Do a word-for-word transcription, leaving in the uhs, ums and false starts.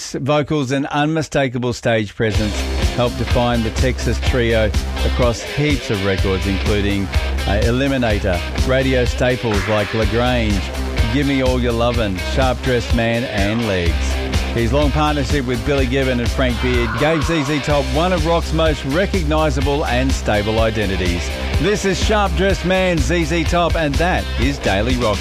lyrics, vocals and unmistakable stage presence helped define the Texas trio across heaps of records, including uh, Eliminator, radio staples like LaGrange, Give Me All Your Lovin', Sharp Dressed Man and Legs. His long partnership with Billy Gibbon and Frank Beard gave Z Z Top one of rock's most recognisable and stable identities. This is Sharp Dressed Man, Z Z Top, and that is Daily Rock.